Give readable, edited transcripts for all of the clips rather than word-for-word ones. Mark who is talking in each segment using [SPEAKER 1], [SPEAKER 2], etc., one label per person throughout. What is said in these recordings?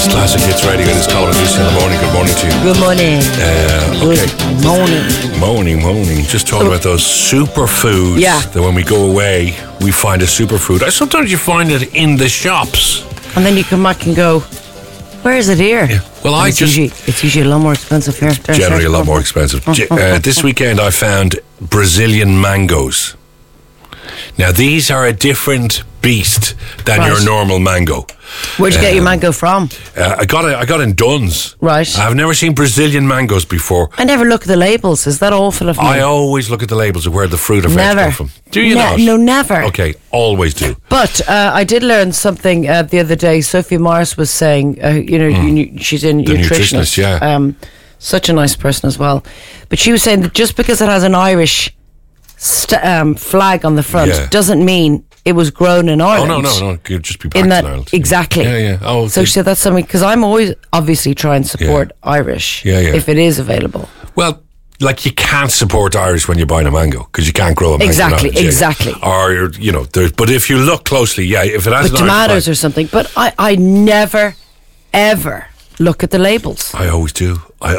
[SPEAKER 1] Ireland's Classic Hits Radio. It is Colin and Lucy in the morning. Good morning to you.
[SPEAKER 2] Good morning.
[SPEAKER 1] Okay.
[SPEAKER 2] Good
[SPEAKER 1] Morning. Just talking about those superfoods.
[SPEAKER 2] Yeah.
[SPEAKER 1] That when we go away, we find a superfood. Sometimes you find it in the shops.
[SPEAKER 2] And then you come back and go, where is it here?
[SPEAKER 1] Yeah. Well,
[SPEAKER 2] it's usually a lot more expensive here.
[SPEAKER 1] Generally a lot more expensive. This weekend I found Brazilian mangoes. Now, these are a different beast than your normal mango.
[SPEAKER 2] Where'd you get your mango from?
[SPEAKER 1] I got in Dunn's.
[SPEAKER 2] Right.
[SPEAKER 1] I've never seen Brazilian mangoes before.
[SPEAKER 2] I never look at the labels. Is that awful of me?
[SPEAKER 1] I always look at the labels of where the fruit or veg come from. Do you not?
[SPEAKER 2] No, never.
[SPEAKER 1] Okay, always do.
[SPEAKER 2] But I did learn something the other day. Sophie Morris was saying, she's in nutritionist.
[SPEAKER 1] Yeah.
[SPEAKER 2] Such a nice person as well. But she was saying that just because it has an Irish flag on the front doesn't mean it was grown in Ireland.
[SPEAKER 1] Oh, no. It could just be back in Ireland.
[SPEAKER 2] Exactly.
[SPEAKER 1] Yeah. Oh, okay.
[SPEAKER 2] So she said that's something, because I'm always obviously trying to support Irish if it is available.
[SPEAKER 1] Well, like, you can't support Irish when you're buying a mango, because you can't grow a mango.
[SPEAKER 2] Exactly.
[SPEAKER 1] Or, but if you look closely, if it has
[SPEAKER 2] with tomatoes or something. But I never, ever look at the labels.
[SPEAKER 1] I always do.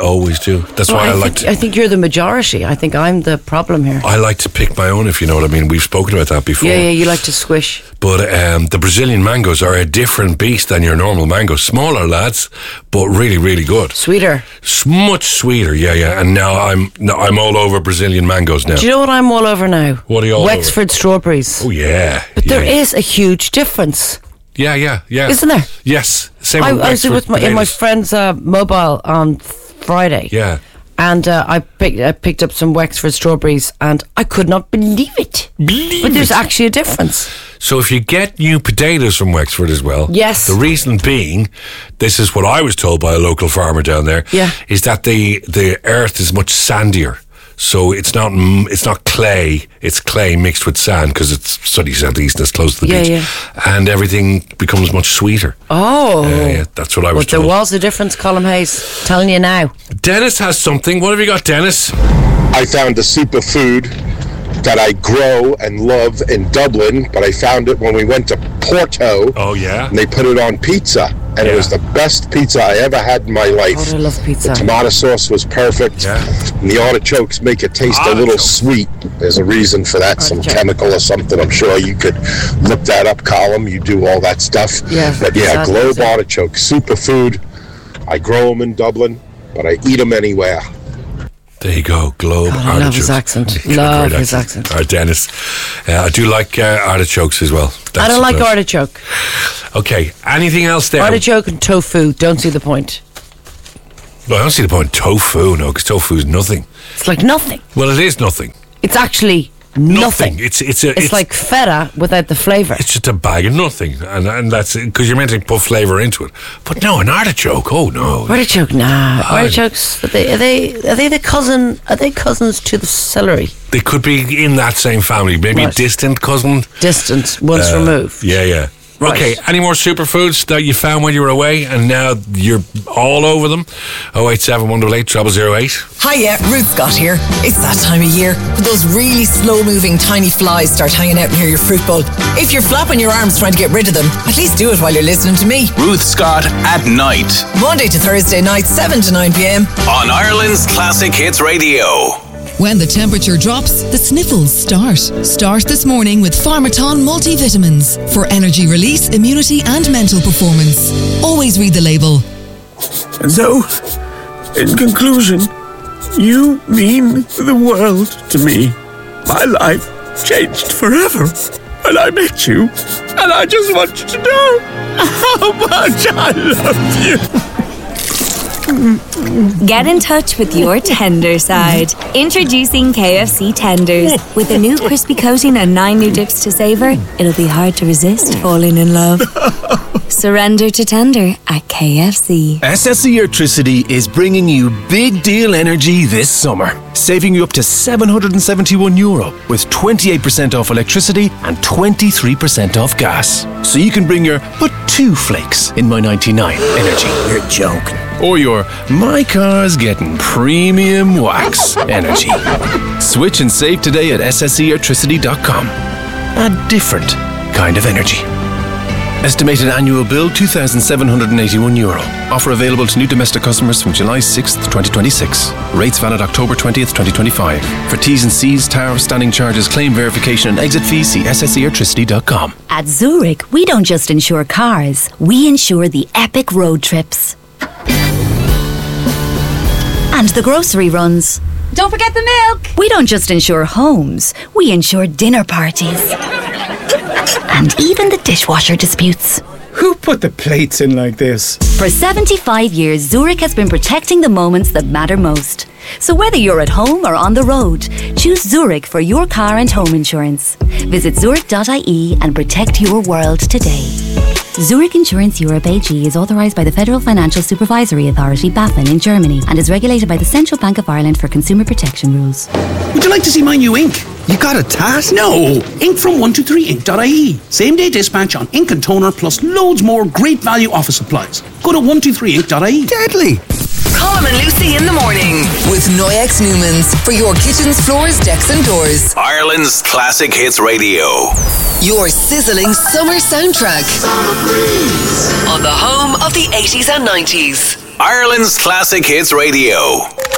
[SPEAKER 1] That's why
[SPEAKER 2] I think you're the majority. I think I'm the problem here.
[SPEAKER 1] I like to pick my own, if you know what I mean. We've spoken about that before.
[SPEAKER 2] Yeah, you like to squish.
[SPEAKER 1] But the Brazilian mangoes are a different beast than your normal mangoes. Smaller, lads, but really, really good.
[SPEAKER 2] Sweeter.
[SPEAKER 1] Much sweeter, yeah. And now I'm all over Brazilian mangoes now.
[SPEAKER 2] Do you know what I'm all over now?
[SPEAKER 1] What are you all over?
[SPEAKER 2] Wexford strawberries.
[SPEAKER 1] Oh, yeah.
[SPEAKER 2] But there is a huge difference.
[SPEAKER 1] Yeah.
[SPEAKER 2] Isn't there?
[SPEAKER 1] Yes. Same
[SPEAKER 2] I
[SPEAKER 1] with
[SPEAKER 2] was in my friend's mobile on Friday.
[SPEAKER 1] Yeah.
[SPEAKER 2] And I picked up some Wexford strawberries, and I could not believe it. But there's actually a difference.
[SPEAKER 1] So if you get new potatoes from Wexford as well,
[SPEAKER 2] yes.
[SPEAKER 1] The reason being, this is what I was told by a local farmer down there, is that the earth is much sandier. So it's not clay, it's clay mixed with sand, because it's sunny southeast, it's close to the beach.
[SPEAKER 2] Yeah.
[SPEAKER 1] And everything becomes much sweeter.
[SPEAKER 2] Oh.
[SPEAKER 1] That's what I was told.
[SPEAKER 2] There was a difference, Colin Hayes. Telling you now.
[SPEAKER 1] Dennis has something. What have you got, Dennis?
[SPEAKER 3] I found a superfood that I grow and love in Dublin, but I found it when we went to Porto.
[SPEAKER 1] Oh, yeah?
[SPEAKER 3] And they put it on pizza. And it was the best pizza I ever had in my life.
[SPEAKER 2] Oh, I love pizza.
[SPEAKER 3] The tomato sauce was perfect.
[SPEAKER 1] Yeah.
[SPEAKER 3] And the artichokes make it taste a little sweet. There's a reason for that, some chemical or something. I'm sure you could look that up, Colin. You do all that stuff.
[SPEAKER 2] Yeah,
[SPEAKER 3] but Globe artichoke, superfood. I grow them in Dublin, but I eat them anywhere.
[SPEAKER 1] There you go, Globe artichokes.
[SPEAKER 2] I love his accent. Love his accent.
[SPEAKER 1] All right, Dennis. I do like artichokes as well.
[SPEAKER 2] I don't like artichoke.
[SPEAKER 1] Okay, anything else there?
[SPEAKER 2] Artichoke and tofu, don't see the point.
[SPEAKER 1] No, I don't see the point in tofu, no, because tofu is nothing.
[SPEAKER 2] It's like nothing.
[SPEAKER 1] Well, it is nothing.
[SPEAKER 2] It's actually nothing.
[SPEAKER 1] It's
[SPEAKER 2] like feta without the flavour.
[SPEAKER 1] It's just a bag of nothing, and that's because you're meant to put flavour into it. But no, an artichoke, oh no.
[SPEAKER 2] Artichoke, nah. Artichokes, are they the cousin? Are they cousins to the celery?
[SPEAKER 1] They could be in that same family, maybe distant cousin.
[SPEAKER 2] Distant, once removed.
[SPEAKER 1] Yeah.
[SPEAKER 2] Right.
[SPEAKER 1] Okay, any more superfoods that you found when you were away and now you're all over them? 087 188 0008.
[SPEAKER 4] Hiya, Ruth Scott here. It's that time of year when those really slow-moving tiny flies start hanging out near your fruit bowl. If you're flapping your arms trying to get rid of them, at least do it while you're listening to me.
[SPEAKER 5] Ruth Scott at night.
[SPEAKER 4] Monday to Thursday night, 7 to 9 p.m.
[SPEAKER 5] on Ireland's Classic Hits Radio.
[SPEAKER 6] When the temperature drops, the sniffles start. Start this morning with Pharmaton multivitamins for energy release, immunity and mental performance. Always read the label.
[SPEAKER 7] And so, in conclusion, you mean the world to me. My life changed forever when I met you, and I just want you to know how much I love you.
[SPEAKER 8] Get in touch with your tender side. Introducing KFC Tenders. With a new crispy coating and 9 new dips to savour, it'll be hard to resist falling in love. Surrender to tender at KFC.
[SPEAKER 9] SSE Electricity is bringing you big deal energy this summer, saving you up to €771 with 28% off electricity and 23% off gas. So you can bring your but 2 flakes in my 99 energy.
[SPEAKER 7] You're joking.
[SPEAKER 9] Or your my car's getting premium wax energy. Switch and save today at sseelectricity.com. A different kind of energy. Estimated annual bill €2,781. Offer available to new domestic customers from July 6th, 2026. Rates valid October 20th, 2025. For T's and C's, tariff, standing charges, claim verification and exit fees, see sscelectricity.com.
[SPEAKER 10] At Zurich, we don't just insure cars, we insure the epic road trips. And the grocery runs.
[SPEAKER 11] Don't forget the milk.
[SPEAKER 10] We don't just insure homes, we insure dinner parties. And even the dishwasher disputes.
[SPEAKER 12] Who put the plates in like this?
[SPEAKER 10] For 75 years, Zurich has been protecting the moments that matter most. So whether you're at home or on the road, choose Zurich for your car and home insurance. Visit zurich.ie and protect your world today. Zurich Insurance Europe AG is authorised by the Federal Financial Supervisory Authority, BaFin, in Germany and is regulated by the Central Bank of Ireland for consumer protection rules.
[SPEAKER 13] Would you like to see my new ink? You got a tat? No! Ink from 123ink.ie. Same day dispatch on ink and toner plus loads more great value office supplies. Go to 123ink.ie.
[SPEAKER 12] Deadly!
[SPEAKER 4] Colm and Lucy in the morning with Noyex Newmans for your kitchens, floors, decks and doors.
[SPEAKER 5] Ireland's Classic Hits Radio.
[SPEAKER 4] Your sizzling summer soundtrack on the home of the 80s and 90s.
[SPEAKER 5] Ireland's Classic Hits Radio.